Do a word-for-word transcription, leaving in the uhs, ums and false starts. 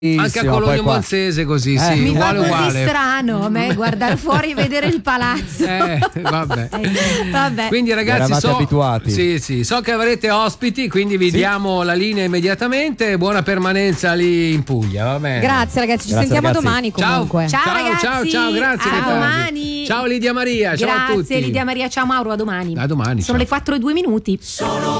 Anche a Cologno Monzese così, eh. sì, Mi uguale fa così uguale. strano a me guardare fuori e vedere il palazzo. Eh, vabbè. vabbè. Quindi ragazzi, so, abituati. Sì, sì, so che avrete ospiti, quindi vi sì. diamo la linea immediatamente. Buona permanenza lì in Puglia, va bene. Grazie ragazzi, ci Grazie, sentiamo ragazzi. domani comunque. Ciao, ciao, ciao, ragazzi. ciao, ciao, grazie. A Riccardi. domani. Ciao Lidia Maria, ciao a tutti. Grazie Lidia Maria, ciao Mauro, a domani. A domani. Sono ciao. le quattro e due minuti. Sono